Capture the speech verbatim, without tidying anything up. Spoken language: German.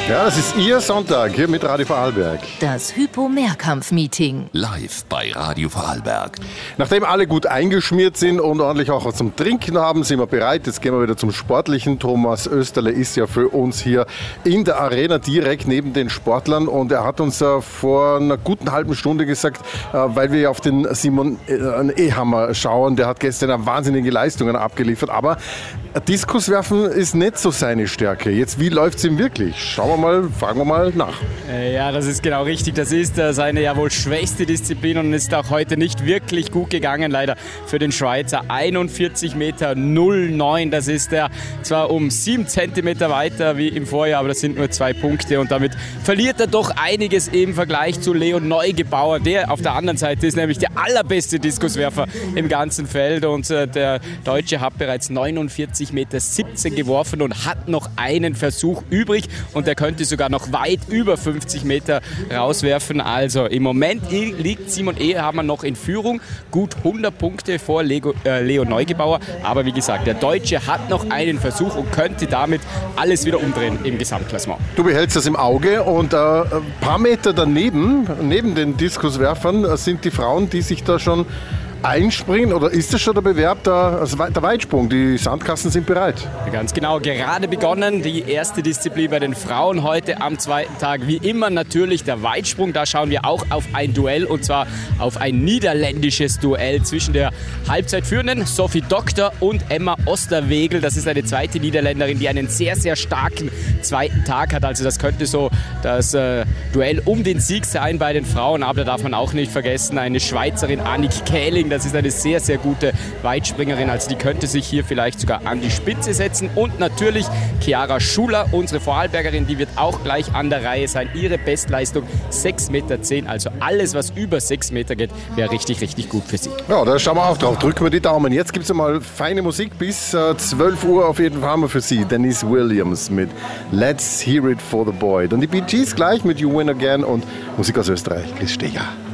Ja, das ist Ihr Sonntag hier mit Radio Vorarlberg. Das Hypo-Mehrkampf-Meeting. Live bei Radio Vorarlberg. Nachdem alle gut eingeschmiert sind und ordentlich auch was zum Trinken haben, sind wir bereit. Jetzt gehen wir wieder zum Sportlichen. Thomas Österle ist ja für uns hier in der Arena direkt neben den Sportlern. Und er hat uns äh, vor einer guten halben Stunde gesagt, äh, weil wir ja auf den Simon äh, Ehammer schauen, der hat gestern eine wahnsinnige Leistungen abgeliefert. Aber Diskuswerfen ist nicht so seine Stärke. Jetzt, wie läuft es ihm wirklich? Schauen wir mal, fragen wir mal nach. Ja, das ist genau richtig. Das ist äh, seine ja wohl schwächste Disziplin und ist auch heute nicht wirklich gut gegangen, leider für den Schweizer. einundvierzig Meter null neun, das ist er zwar um sieben Zentimeter weiter wie im Vorjahr, aber das sind nur zwei Punkte und damit verliert er doch einiges im Vergleich zu Leon Neugebauer. Der auf der anderen Seite ist nämlich der allerbeste Diskuswerfer im ganzen Feld und äh, der Deutsche hat bereits neunundvierzig Meter siebzehn geworfen und hat noch einen Versuch übrig und der könnte sogar noch weit über fünfzig Meter rauswerfen. Also im Moment liegt Simon Ehammer noch in Führung, gut hundert Punkte vor Lego, äh, Leo Neugebauer. Aber wie gesagt, der Deutsche hat noch einen Versuch und könnte damit alles wieder umdrehen im Gesamtklassement. Du behältst das im Auge und äh, ein paar Meter daneben, neben den Diskuswerfern, sind die Frauen, die sich da schon einspringen, oder ist das schon der Bewerb der, also der Weitsprung? Die Sandkasten sind bereit. Ganz genau, gerade begonnen die erste Disziplin bei den Frauen heute am zweiten Tag. Wie immer natürlich der Weitsprung. Da schauen wir auch auf ein Duell und zwar auf ein niederländisches Duell zwischen der Halbzeitführenden Sophie Doktor und Emma Osterwegel. Das ist eine zweite Niederländerin, die einen sehr, sehr starken zweiten Tag hat. Also das könnte so das äh, Duell um den Sieg sein bei den Frauen. Aber da darf man auch nicht vergessen, eine Schweizerin, Annik Kähling. Das ist eine sehr, sehr gute Weitspringerin. Also die könnte sich hier vielleicht sogar an die Spitze setzen. Und natürlich Chiara Schuler, unsere Vorarlbergerin, die wird auch gleich an der Reihe sein. Ihre Bestleistung sechs Meter zehn. Also alles, was über sechs Meter geht, wäre richtig, richtig gut für sie. Ja, da schauen wir auch drauf. Drücken wir die Daumen. Jetzt gibt es mal feine Musik. Bis äh, zwölf Uhr auf jeden Fall haben wir für Sie Denise Williams mit Let's Hear It for the Boy. Dann die Bee Gees gleich mit You Win Again und Musik aus Österreich. Chris Steger.